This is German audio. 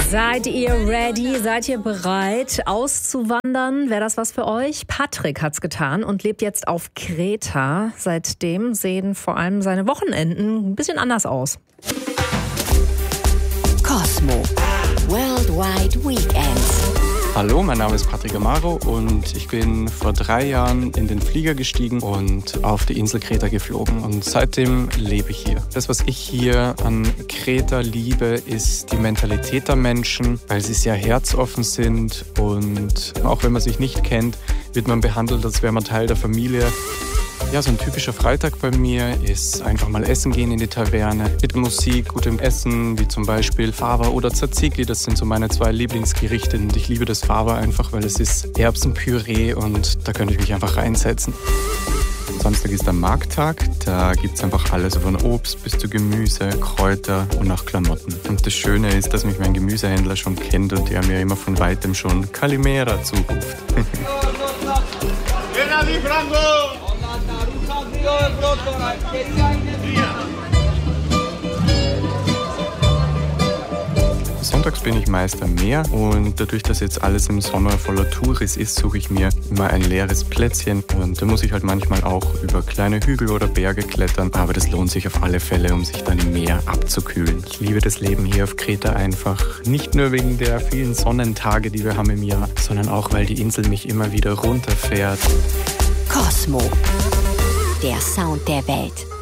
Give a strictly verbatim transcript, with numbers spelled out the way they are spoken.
Seid ihr ready? Seid ihr bereit, auszuwandern? Wäre das was für euch? Patrick hat's getan und lebt jetzt auf Kreta. Seitdem sehen vor allem seine Wochenenden ein bisschen anders aus. Cosmo Worldwide Weekends. Hallo, mein Name ist Patrick Amaro und ich bin vor drei Jahren in den Flieger gestiegen und auf die Insel Kreta geflogen. Und seitdem lebe ich hier. Das, was ich hier an Kreta liebe, ist die Mentalität der Menschen, weil sie sehr herzoffen sind. Und auch wenn man sich nicht kennt, wird man behandelt, als wäre man Teil der Familie. Ja, so ein typischer Freitag bei mir ist einfach mal essen gehen in die Taverne. Mit Musik, gutem Essen, wie zum Beispiel Fava oder Tzatziki. Das sind so meine zwei Lieblingsgerichte. Und ich liebe das Fava einfach, weil es ist Erbsenpüree und da könnte ich mich einfach reinsetzen. Samstag ist der Markttag. Da gibt es einfach alles, von Obst bis zu Gemüse, Kräuter und auch Klamotten. Und das Schöne ist, dass mich mein Gemüsehändler schon kennt und der mir immer von weitem schon Kalimera zuruft. Sonntags bin ich meist am Meer und dadurch, dass jetzt alles im Sommer voller Touris ist, suche ich mir immer ein leeres Plätzchen und da muss ich halt manchmal auch über kleine Hügel oder Berge klettern, aber das lohnt sich auf alle Fälle, um sich dann im Meer abzukühlen. Ich liebe das Leben hier auf Kreta einfach, nicht nur wegen der vielen Sonnentage, die wir haben im Jahr, sondern auch, weil die Insel mich immer wieder runterfährt. Cosmo, der Sound der Welt.